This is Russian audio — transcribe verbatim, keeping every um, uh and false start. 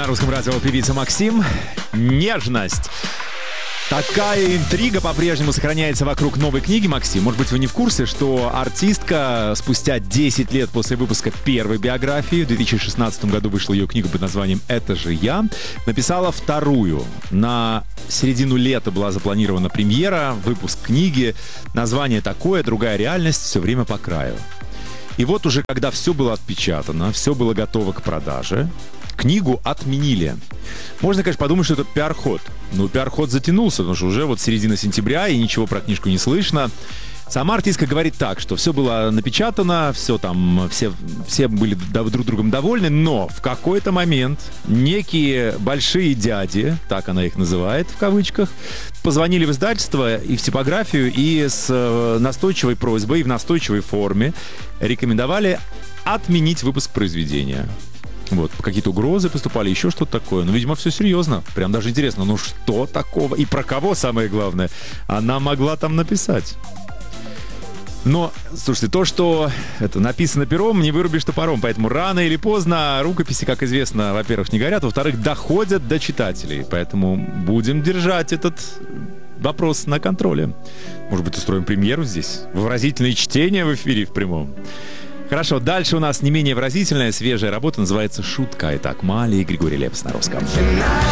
На русском радио певица Максим. «Нежность». Такая интрига по-прежнему сохраняется вокруг новой книги, Максим. Может быть, вы не в курсе, что артистка спустя десять лет после выпуска первой биографии, в две тысячи шестнадцатом году вышла ее книга под названием «Это же я», написала вторую. На середину лета была запланирована премьера, выпуск книги. Название такое, другая реальность, все время по краю. И вот уже когда все было отпечатано, все было готово к продаже, книгу отменили. Можно, конечно, подумать, что это пиар-ход. Но пиар-ход затянулся, потому что уже вот середина сентября, и ничего про книжку не слышно. Сама артистка говорит так, что все было напечатано, все там, все, все были друг другом довольны, но в какой-то момент некие большие дяди, так она их называет в кавычках, позвонили в издательство и в типографию и с настойчивой просьбой, и в настойчивой форме рекомендовали отменить выпуск произведения. Вот, какие-то угрозы поступали, еще что-то такое. Ну, видимо, все серьезно. Прям даже интересно, ну что такого? И про кого, самое главное, она могла там написать? Но, слушайте, то, что это написано пером, не вырубишь топором. Поэтому рано или поздно рукописи, как известно, во-первых, не горят, во-вторых, доходят до читателей. Поэтому будем держать этот вопрос на контроле. Может быть, устроим премьеру здесь? Выразительное чтение в эфире в прямом. Хорошо, дальше у нас не менее выразительная, свежая работа, называется «Шутка». Итак, Мали и Григорий Лепс на русском.